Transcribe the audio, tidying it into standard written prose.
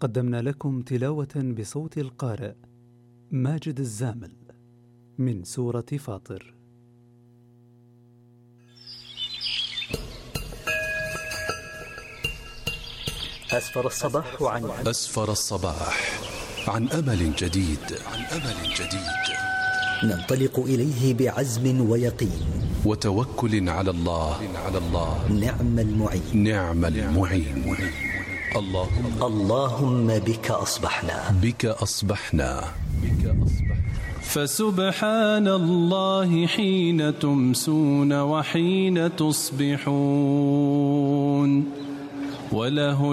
قدمنا لكم تلاوة بصوت القارئ ماجد الزامل من سورة فاطر. أسفر الصباح عن أمل جديد. ننطلق إليه بعزم ويقين وتوكل على الله. نعم المعين. اللهم بك أصبحنا. فسبحان الله حين تمسون وحين تصبحون، وله